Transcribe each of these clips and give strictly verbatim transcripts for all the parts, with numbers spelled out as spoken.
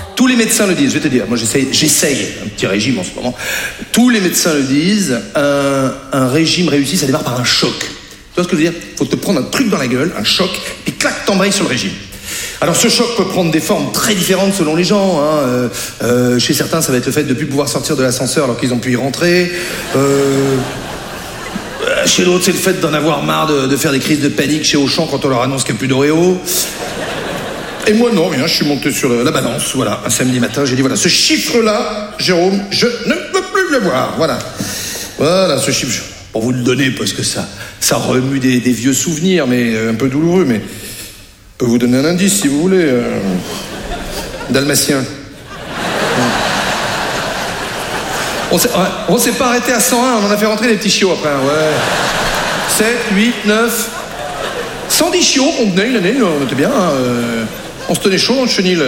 Tous les médecins le disent, je vais te dire, moi j'essaye, j'essaye un petit régime en ce moment. Tous les médecins le disent, un, un régime réussi, ça démarre par un choc. Tu vois ce que je veux dire ? Il faut te prendre un truc dans la gueule, un choc, puis clac, t'embrayes sur le régime. Alors ce choc peut prendre des formes très différentes selon les gens. Hein. Euh, euh, chez certains, ça va être le fait de ne plus pouvoir sortir de l'ascenseur alors qu'ils ont pu y rentrer. Euh, chez l'autre, c'est le fait d'en avoir marre de, de faire des crises de panique chez Auchan quand on leur annonce qu'il n'y a plus d'Oreo. Et moi, non, rien, je suis monté sur la balance, voilà, un samedi matin, j'ai dit, voilà, ce chiffre-là, Jérôme, je ne peux plus le voir, voilà. Voilà, ce chiffre, pour vous le donner, parce que ça, ça remue des, des vieux souvenirs, mais un peu douloureux, mais je peux vous donner un indice, si vous voulez. Euh... Dalmatien. On s'est, on s'est pas arrêté à cent un, on en a fait rentrer des petits chiots après, ouais. sept, huit, neuf... cent dix chiots qu'on tenait une année, on était bien, euh... on se tenait chaud dans le chenil.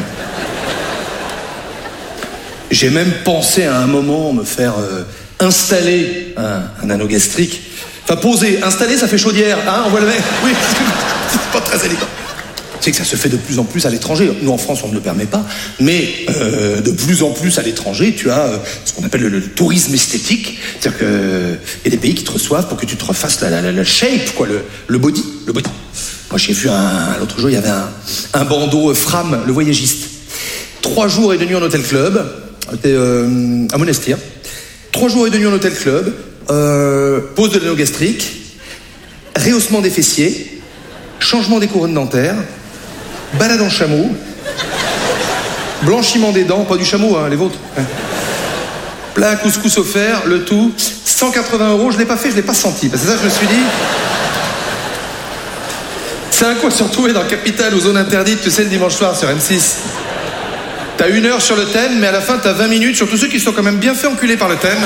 J'ai même pensé à un moment me faire euh, installer un, un anneau gastrique. Enfin, poser, installer, ça fait chaudière, hein, on voit le mec. Oui, c'est pas très élégant. Tu sais que ça se fait de plus en plus à l'étranger. Nous, en France, on ne le permet pas. Mais euh, de plus en plus à l'étranger, tu as euh, ce qu'on appelle le, le tourisme esthétique. C'est-à-dire qu'il euh, y a des pays qui te reçoivent pour que tu te refasses la, la, la, la shape, quoi, le, le body, le body. Moi, j'ai vu un... L'autre jour, il y avait un, un bandeau euh, Fram, le voyagiste. Trois jours et deux nuits en hôtel club. C'était euh, à Monastir. Trois jours et deux nuits en hôtel club. Euh, pose de l'anneau gastrique. Rehaussement des fessiers. Changement des couronnes dentaires. Balade en chameau. Blanchiment des dents. Pas du chameau, hein, les vôtres. Hein. Plat couscous offert. Le tout. cent quatre-vingts euros. Je ne l'ai pas fait, je ne l'ai pas senti. Parce que ça, je me suis dit... C'est un coup à se retrouver dans Capital ou Zone Interdite, tu sais, le dimanche soir sur M six. T'as une heure sur le thème, mais à la fin, t'as vingt minutes sur tous ceux qui sont quand même bien fait enculer par le thème.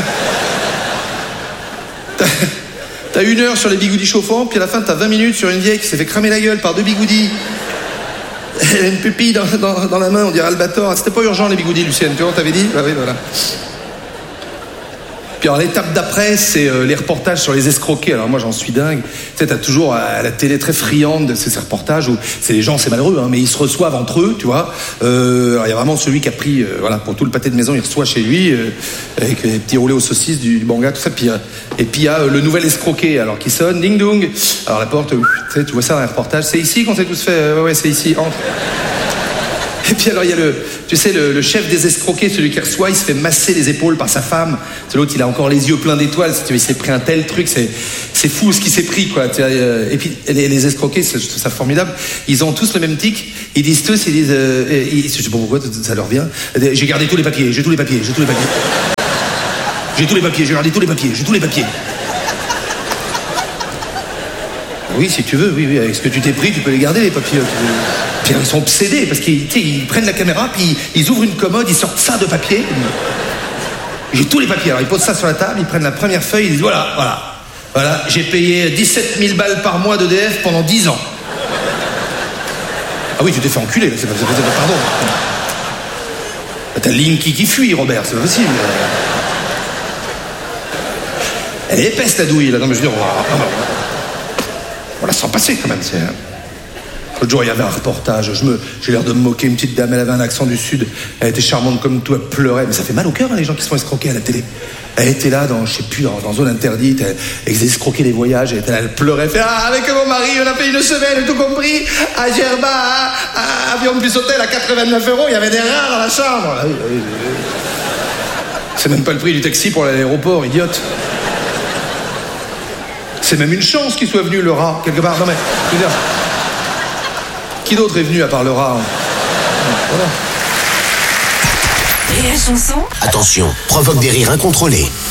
T'as, t'as une heure sur les bigoudis chauffants, puis à la fin, t'as vingt minutes sur une vieille qui s'est fait cramer la gueule par deux bigoudis. Elle a une pupille dans, dans, dans la main, on dirait Albator. C'était pas urgent, les bigoudis, Lucienne, tu vois, on t'avait dit ? Bah oui, voilà. Puis alors l'étape d'après, c'est euh, les reportages sur les escroqués. Alors moi j'en suis dingue. Tu sais, t'as toujours à la télé très friande de ces, ces reportages où c'est les gens, c'est malheureux, hein, mais ils se reçoivent entre eux, tu vois. Euh, alors il y a vraiment celui qui a pris, euh, voilà, pour tout le pâté de maison, il reçoit chez lui euh, avec les petits roulés aux saucisses, du, du banga, tout ça. Puis, euh, et puis il y a euh, le nouvel escroqué, alors qui sonne, ding dong. Alors la porte, euh, tu sais, tu vois ça dans les reportages. C'est ici qu'on s'est tous fait. Euh, ouais, ouais, c'est ici. Entre. Et puis alors il y a le, tu sais, le, le chef des escroqués, celui qui reçoit, il se fait masser les épaules par sa femme. C'est l'autre, il a encore les yeux pleins d'étoiles. Si tu veux, il s'est pris un tel truc, c'est, c'est fou ce qu'il s'est pris, quoi. Tu vois, et puis les, les escroqués, je trouve ça formidable. Ils ont tous le même tic. Ils disent tous, ils disent, euh, ils, je sais pas pourquoi ça leur vient. J'ai gardé tous les papiers, j'ai tous les papiers, j'ai tous les papiers. J'ai tous les papiers, j'ai gardé tous les papiers, j'ai tous les papiers. Oui, si tu veux, oui, oui, avec ce que tu t'es pris, tu peux les garder, les papiers. Puis ils sont obsédés, parce qu'ils ils prennent la caméra, puis ils ouvrent une commode, ils sortent ça de papier. J'ai tous les papiers, alors ils posent ça sur la table, ils prennent la première feuille, ils disent, voilà, voilà, voilà, j'ai payé dix-sept mille balles par mois d'E D F pendant dix ans. Ah oui, tu t'es fait enculer, là, c'est pas, c'est pas, c'est pas, pardon. T'as Linky qui fuit, Robert, c'est pas possible. Elle est épaisse, la douille, là, non mais je veux dire, on va... On la sent passer quand même, c'est... L'autre jour, il y avait un reportage, je me, j'ai l'air de me moquer, une petite dame, elle avait un accent du Sud, elle était charmante comme tout, elle pleurait, mais ça fait mal au cœur, hein, les gens qui se font escroquer à la télé. Elle était là, dans, je sais plus, dans, dans Zone Interdite, elle, elle escroquait les voyages, elle, était là, elle pleurait, elle fait « Ah, avec mon mari, on a fait une semaine, tout compris, à Gerba, à, à Avion plus Hôtel, à quatre-vingt-neuf euros, il y avait des rats dans la chambre. Ah, oui, oui, oui. C'est même pas le prix du taxi pour aller à l'aéroport, idiote. C'est même une chance qu'il soit venu, le rat, quelque part. Non mais, je veux dire, qui d'autre est venu à part le rat, hein? Voilà. Et la chanson ? Attention, provoque des rires incontrôlés.